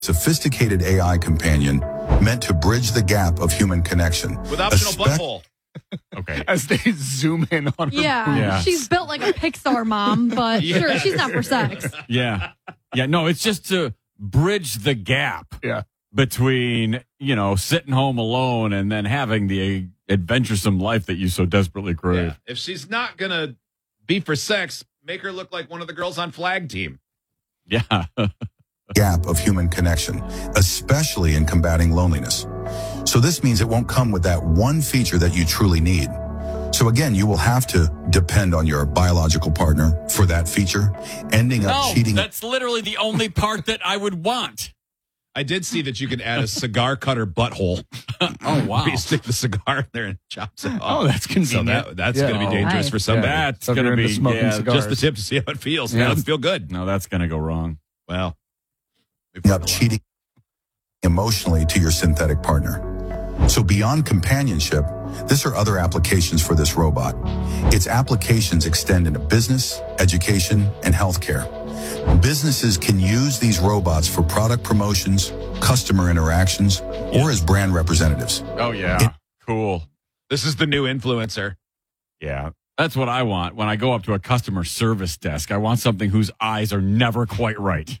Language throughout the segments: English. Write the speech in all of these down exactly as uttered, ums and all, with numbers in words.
sophisticated A I companion meant to bridge the gap of human connection. With optional Espe- butthole. Okay. As they zoom in on her. Yeah, Yeah. she's built like a Pixar mom, but Yeah. sure, she's not for sex. Yeah. Yeah. No, it's just to bridge the gap Yeah. between, you know, sitting home alone and then having the adventuresome life that you so desperately crave. Yeah. If she's not going to be for sex, make her look like one of the girls on Flag Team. Yeah. gap of human connection, especially in combating loneliness. So this means it won't come with that one feature that you truly need. So again, you will have to depend on your biological partner for that feature, ending up No, cheating. that's literally the only part that I would want. I did see that you could add a cigar cutter butthole. Oh, wow. Where you stick the cigar in there and chops it off. Oh, that's So convenient. that, that's Yeah. going to be Oh, dangerous nice. for somebody. That's So if going to you're into be smoking yeah, cigars. Just the tip to see how it feels. Yeah. It doesn't feel good. No, that's going to go wrong. Well, we've up heard a lot. cheating emotionally to your synthetic partner. So beyond companionship, this are other applications for this robot. Its applications extend into business, education, and healthcare. Businesses can use these robots for product promotions, customer interactions, or as brand representatives. Oh, yeah. Cool. This is the new influencer. Yeah. That's what I want when I go up to a customer service desk. I want something whose eyes are never quite right.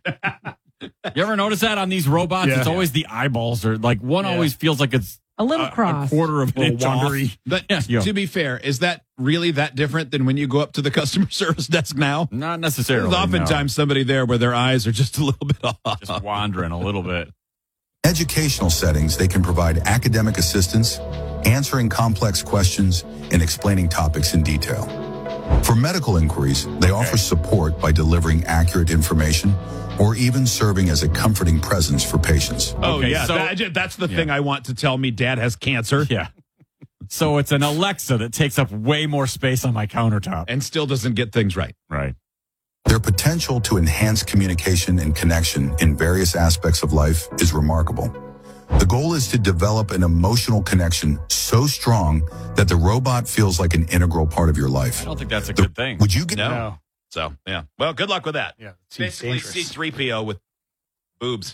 You ever notice that on these robots? Yeah. It's always the eyeballs are like one Yeah. always feels like it's A little a, a cross. quarter of an Little inch off. wandery. But Yeah, yeah. to be fair, is that really that different than when you go up to the customer service desk now? Not necessarily. There's oftentimes somebody there where their eyes are just a little bit off. no. Just wandering a little bit. Educational settings, they can provide academic assistance, answering complex questions, and explaining topics in detail. For medical inquiries, they offer support by delivering accurate information or even serving as a comforting presence for patients. Oh, Okay, yeah. so- that- that's the Yeah. thing I want to tell me dad has cancer Yeah. So it's an Alexa that takes up way more space on my countertop. and still doesn't get things right. Right. Their potential to enhance communication and connection in various aspects of life is remarkable. The goal is to develop an emotional connection so strong that the robot feels like an integral part of your life. I don't think that's a The- good thing. Would you get No. No. So, yeah. Well, good luck with that. Yeah. it seems Basically, dangerous. C three P O with boobs.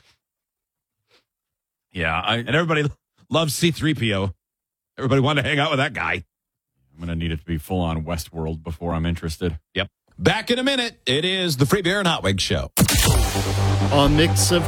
Yeah, I, And everybody loves C three P O. Everybody want to hang out with that guy. I'm going to need it to be full on Westworld before I'm interested. Yep. Back in a minute. It is the Free Beer and Hot Wings Show. A mix of